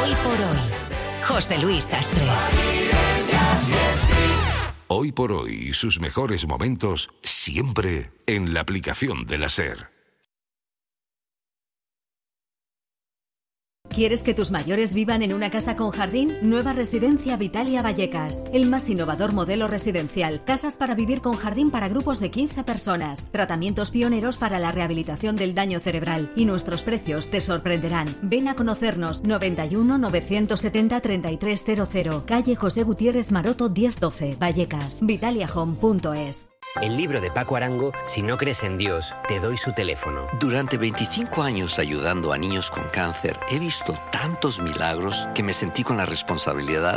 Hoy por hoy, José Luis Sastre. Hoy por hoy, sus mejores momentos siempre en la aplicación de la SER. ¿Quieres que tus mayores vivan en una casa con jardín? Nueva Residencia Vitalia Vallecas. El más innovador modelo residencial. Casas para vivir con jardín para grupos de 15 personas. Tratamientos pioneros para la rehabilitación del daño cerebral. Y nuestros precios te sorprenderán. Ven a conocernos. 91 970 3300. Calle José Gutiérrez Maroto 1012. Vallecas. vitaliahome.es. El libro de Paco Arango, Si no crees en Dios, te doy su teléfono. Durante 25 años ayudando a niños con cáncer, he visto tantos milagros que me sentí con la responsabilidad